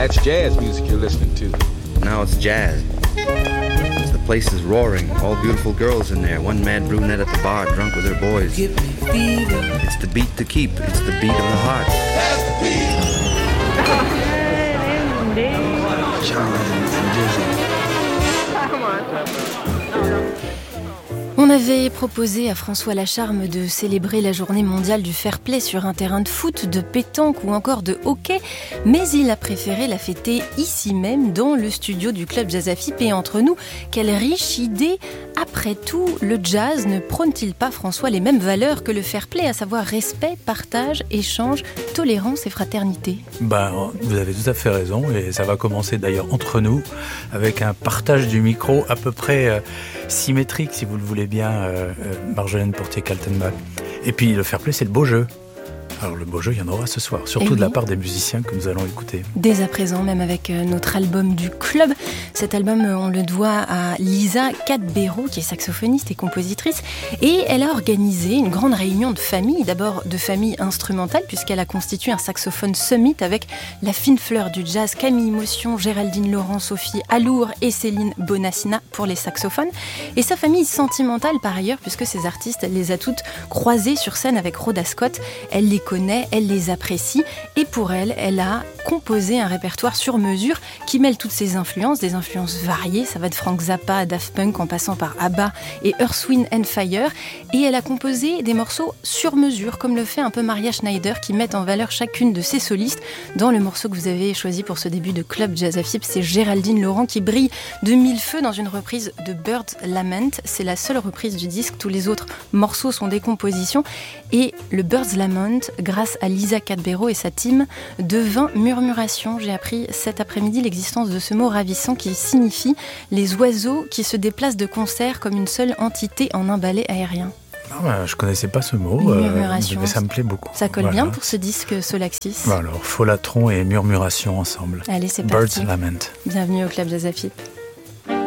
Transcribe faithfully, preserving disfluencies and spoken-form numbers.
That's jazz music you're listening to. Now it's jazz. The place is roaring. All beautiful girls in there. One mad brunette at the bar, drunk with her boys. Give me fever. It's the beat to keep. It's the beat of the heart. That's the beat. Charlie and Dizzy. On avait proposé à François Lacharme de célébrer la journée mondiale du fair play sur un terrain de foot, de pétanque ou encore de hockey, mais il a préféré la fêter ici même, dans le studio du Club Jazz Afip. Et entre nous, quelle riche idée! Après tout, le jazz ne prône-t-il pas, François, les mêmes valeurs que le fair play, à savoir respect, partage, échange, tolérance et fraternité? Ben, vous avez tout à fait raison, et ça va commencer d'ailleurs entre nous, avec un partage du micro à peu près euh, symétrique, si vous le voulez bien, euh, euh, Marjolaine Portier-Kaltenbach. Et puis le fair play, c'est le beau jeu. Alors le beau jeu, il y en aura ce soir, surtout oui. de la part des musiciens que nous allons écouter. Dès à présent, même avec notre album du club. Cet album, on le doit à Lisa Cadbero, qui est saxophoniste et compositrice. Et elle a organisé une grande réunion de famille, d'abord de famille instrumentale, puisqu'elle a constitué un saxophone summit avec la fine fleur du jazz, Camille Motion, Géraldine Laurent, Sophie Alour et Céline Bonassina pour les saxophones. Et sa famille sentimentale par ailleurs, puisque ces artistes, elle les a toutes croisées sur scène avec Rhoda Scott. Elle les connaît, elle les apprécie, et pour elle, elle a composé un répertoire sur mesure qui mêle toutes ses influences, des influences variées, ça va de Frank Zappa à Daft Punk en passant par ABBA et Earth, Wind and Fire, et elle a composé des morceaux sur mesure, comme le fait un peu Maria Schneider, qui met en valeur chacune de ses solistes. Dans le morceau que vous avez choisi pour ce début de Club Jazz Afip, c'est Géraldine Laurent qui brille de mille feux dans une reprise de Bird's Lament. C'est la seule reprise du disque, tous les autres morceaux sont des compositions, et le Bird's Lament, grâce à Lisa Cadbero et sa team, devint murmuration. J'ai appris cet après-midi l'existence de ce mot ravissant qui signifie les oiseaux qui se déplacent de concert comme une seule entité en un balai aérien. Ah ben, je connaissais pas ce mot, murmuration, euh, mais ça me plaît beaucoup. Ça colle voilà. bien pour ce disque Solaxis. Voilà, alors, folatron et murmuration ensemble. Allez, c'est Bird's parti. Lament. Bienvenue au Club Jazz Afip.